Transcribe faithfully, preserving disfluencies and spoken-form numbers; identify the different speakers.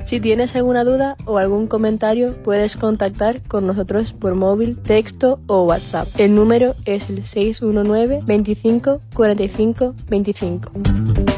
Speaker 1: Si tienes alguna duda o algún comentario, puedes contactar con nosotros por móvil, texto o WhatsApp. El número es el seis uno nueve, veinticinco, cuarenta y cinco, veinticinco.